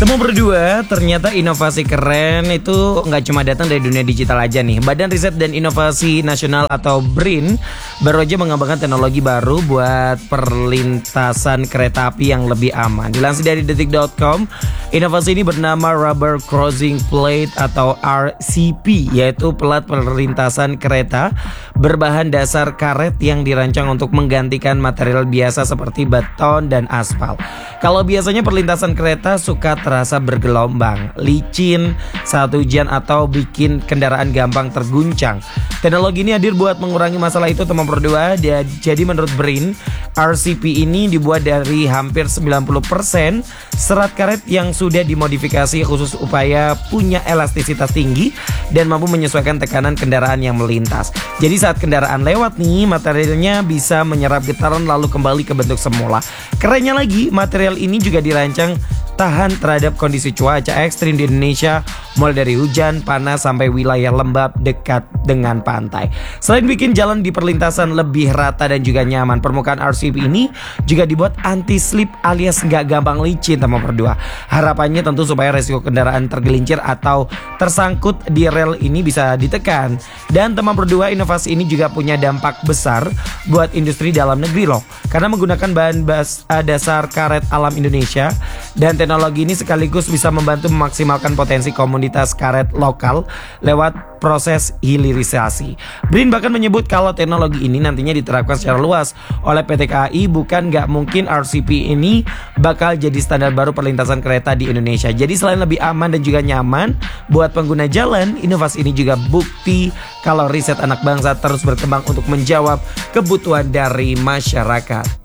Temu berdua, ternyata inovasi keren itu nggak cuma datang dari dunia digital aja nih. Badan Riset dan Inovasi Nasional atau BRIN baru aja mengembangkan teknologi baru buat perlintasan kereta api yang lebih aman. Dilansir dari detik.com, inovasi ini bernama Rubber Crossing Plate atau RCP, yaitu pelat perlintasan kereta berbahan dasar karet yang dirancang untuk menggantikan material biasa seperti beton dan aspal. Kalau biasanya perlintasan kereta suka terasa bergelombang, licin saat hujan atau bikin kendaraan gampang terguncang. Teknologi ini hadir buat mengurangi masalah itu, teman berdua. Jadi menurut BRIN, RCP ini dibuat dari hampir 90% serat karet yang sudah dimodifikasi khusus upaya punya elastisitas tinggi dan mampu menyesuaikan tekanan kendaraan yang melintas. Jadi saat kendaraan lewat nih, materialnya bisa menyerap getaran lalu kembali ke bentuk semula. Kerennya lagi, material ini juga dirancang tahan terhadap kondisi cuaca ekstrim di Indonesia, mulai dari hujan, panas, sampai wilayah lembab dekat dengan pantai. Selain bikin jalan di perlintasan lebih rata dan juga nyaman, permukaan RCP ini juga dibuat anti-slip alias nggak gampang licin, teman berdua. Harapannya tentu supaya resiko kendaraan tergelincir atau tersangkut di rel ini bisa ditekan. Dan teman berdua, inovasi ini juga punya dampak besar buat industri dalam negeri loh, karena menggunakan bahan dasar karet alam Indonesia, dan teknologi ini sekaligus bisa membantu memaksimalkan potensi komunitas karet lokal lewat proses hilirisasi. BRIN bahkan menyebut kalau teknologi ini nantinya diterapkan secara luas oleh PT KAI, bukan nggak mungkin RCP ini bakal jadi standar baru perlintasan kereta di Indonesia. Jadi selain lebih aman dan juga nyaman buat pengguna jalan, inovasi ini juga bukti kalau riset anak bangsa terus berkembang untuk menjawab kebutuhan dari masyarakat.